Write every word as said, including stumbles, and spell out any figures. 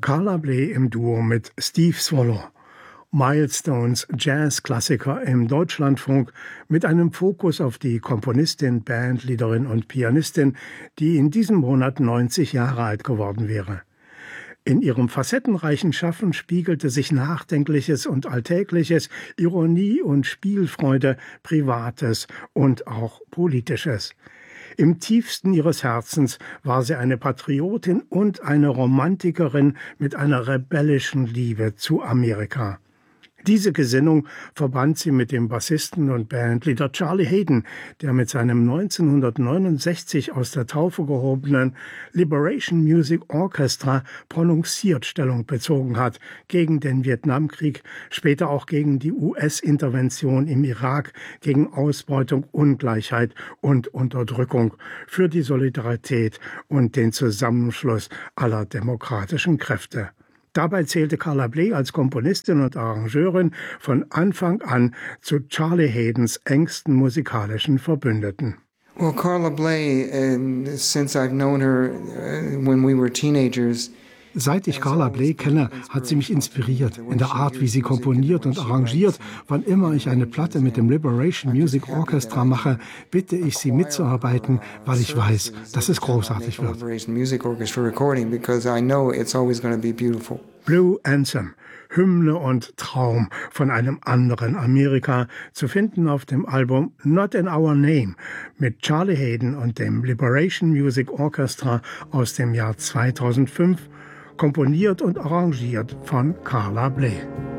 Carla Bley im Duo mit Steve Swallow. Milestones Jazz-Klassiker im Deutschlandfunk mit einem Fokus auf die Komponistin, Bandleaderin und Pianistin, die in diesem Monat neunzig Jahre alt geworden wäre. In ihrem facettenreichen Schaffen spiegelte sich Nachdenkliches und Alltägliches, Ironie und Spielfreude, Privates und auch Politisches. Im tiefsten ihres Herzens war sie eine Patriotin und eine Romantikerin mit einer rebellischen Liebe zu Amerika. Diese Gesinnung verband sie mit dem Bassisten und Bandleader Charlie Haden, der mit seinem neunzehnhundertneunundsechzig aus der Taufe gehobenen Liberation Music Orchestra prononciert Stellung bezogen hat gegen den Vietnamkrieg, später auch gegen die U S-Intervention im Irak, gegen Ausbeutung, Ungleichheit und Unterdrückung, für die Solidarität und den Zusammenschluss aller demokratischen Kräfte. Dabei zählte Carla Bley als Komponistin und Arrangeurin von Anfang an zu Charlie Hadens engsten musikalischen Verbündeten. Well, Carla Bley, uh, since I've known her uh, when we were teenagers. Seit ich Carla Bley kenne, hat sie mich inspiriert, in der Art, wie sie komponiert und arrangiert. Wann immer ich eine Platte mit dem Liberation Music Orchestra mache, bitte ich sie mitzuarbeiten, weil ich weiß, dass es großartig wird. Blue Anthem, Hymne und Traum von einem anderen Amerika, zu finden auf dem Album Not in Our Name mit Charlie Haden und dem Liberation Music Orchestra aus dem Jahr zweitausendfünf, komponiert und arrangiert von Carla Bley.